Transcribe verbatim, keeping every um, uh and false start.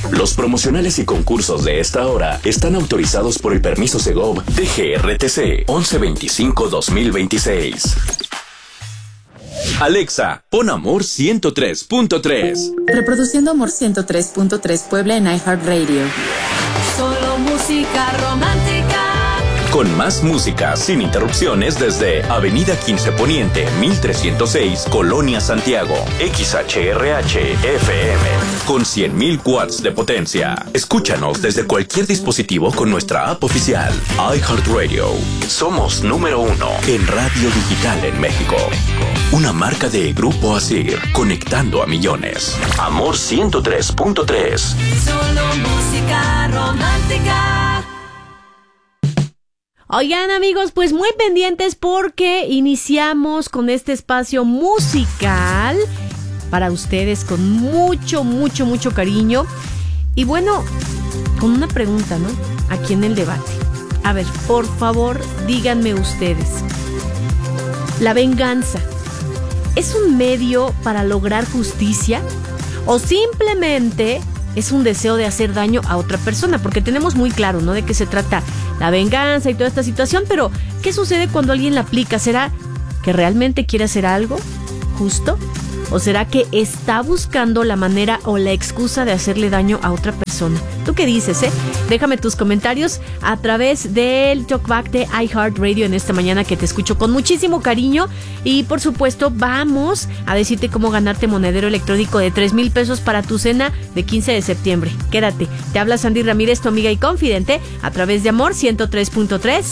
Los promocionales y concursos de esta hora están autorizados por el permiso Segov D G R T C once veinticinco dos mil veintiséis. Alexa, pon Amor ciento tres punto tres. Reproduciendo Amor ciento tres punto tres Puebla en iHeartRadio. Solo música romántica. Con más música sin interrupciones desde Avenida quince Poniente, mil trescientos seis, Colonia Santiago. X H R H F M. Con cien mil watts de potencia. Escúchanos desde cualquier dispositivo con nuestra app oficial. iHeartRadio. Somos número uno en radio digital en México. Una marca de Grupo Asir, conectando a millones. Amor ciento tres punto tres. Solo música romántica. Oigan, amigos, pues muy pendientes porque iniciamos con este espacio musical para ustedes con mucho, mucho, mucho cariño. Y bueno, con una pregunta, ¿no? Aquí en el debate. A ver, por favor, díganme ustedes. ¿La venganza es un medio para lograr justicia o simplemente es un deseo de hacer daño a otra persona? Porque tenemos muy claro, ¿no?, de qué se trata la venganza y toda esta situación, pero ¿qué sucede cuando alguien la aplica? ¿Será que realmente quiere hacer algo justo? ¿O será que está buscando la manera o la excusa de hacerle daño a otra persona? ¿Tú qué dices, eh? Déjame tus comentarios a través del Talkback de iHeartRadio en esta mañana, que te escucho con muchísimo cariño. Y por supuesto vamos a decirte cómo ganarte monedero electrónico de tres mil pesos para tu cena de quince de septiembre. Quédate. Te habla Sandy Ramírez, tu amiga y confidente, a través de Amor ciento tres punto tres.